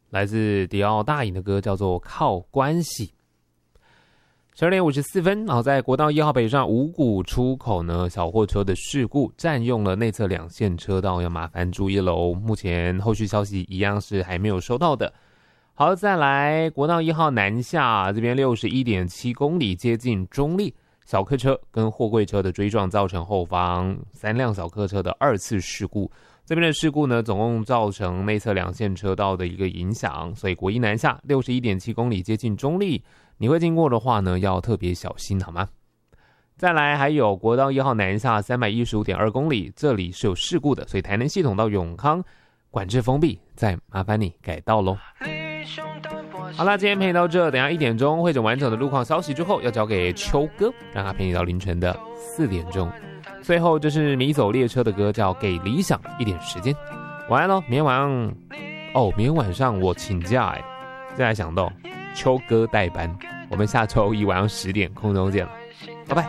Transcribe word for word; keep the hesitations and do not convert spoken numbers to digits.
来自迪奥大隐的歌叫做《靠关系》。十二点五十四分，然后在国道一号北上五股出口呢，小货车的事故占用了内侧两线车道，要麻烦注意喽。目前后续消息一样是还没有收到的。好，再来国道一号南下这边 六十一点七公里接近中立，小客车跟货柜车的追撞造成后方三辆小客车的二次事故。这边的事故呢，总共造成内侧两线车道的一个影响，所以国一南下 六十一点七公里接近中立，你会经过的话呢，要特别小心好吗？再来还有国道一号南下 三百一十五点二公里，这里是有事故的，所以台能系统到永康管制封闭，再麻烦你改道咯。好啦，今天陪你到这，等一下一点钟会诊完整的路况消息之后，要交给秋哥，让他陪你到凌晨的四点钟。最后这是迷走列车的歌，叫《给理想一点时间》。晚安咯，明天晚上哦，明天晚上我请假哎，再来想到秋哥代班，我们下周一晚上十点空中见了，拜拜。